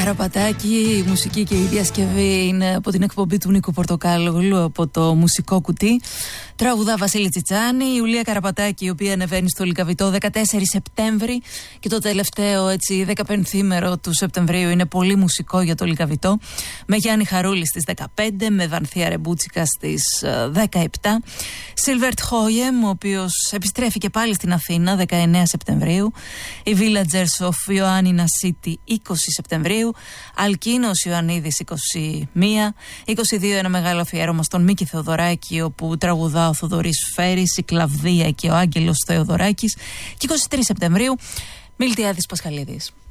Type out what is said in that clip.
Καραπατάκη, η μουσική και η διασκευή είναι από την εκπομπή του Νίκου Πορτοκάλογλου, από το μουσικό κουτί. Τραγουδά Βασίλη Τσιτσάνη, η Ιουλία Καραπατάκη, η οποία ανεβαίνει στο Λυκαβητό 14 Σεπτέμβρη, και το τελευταίο 15ήμερο του Σεπτεμβρίου είναι πολύ μουσικό για το Λυκαβητό, με Γιάννη Χαρούλη στις 15, με Βανθία Ρεμπούτσικα στις 17, Σίλβερτ Χόιεμ, ο οποίος επιστρέφει και πάλι στην Αθήνα 19 Σεπτεμβρίου, οι Villagers of Ioannina City 20 Σεπτεμβρίου, Αλκίνος Ιωαννίδης 21, 22 ένα μεγάλο αφιέρωμα στον Μίκη Θεοδωράκη, όπου τραγουδά ο Θοδωρής Φέρης, η Κλαβδία και ο Άγγελος Θεοδωράκης, και 23 Σεπτεμβρίου Μιλτιάδης Πασχαλίδης.